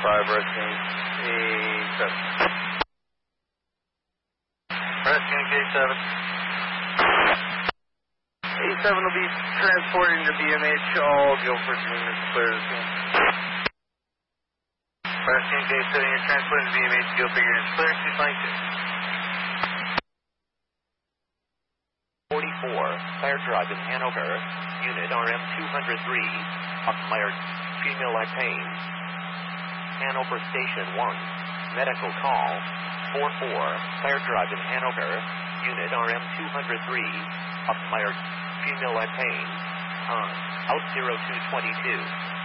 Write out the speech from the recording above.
Hurricane A7. Hurricane K7. A7 will be transporting to BMH. All Guilford units clear the scene. Hurricane K7, you're transporting to BMH. Guilford units clear. 292. 44, Fire Drive in Hanover, unit RM203, Huckmeyer, female at pain. Hanover Station 1, medical call, 44, Fire Drive in Hanover, unit RM203, Huckmeyer, female at pain, time, out 0222.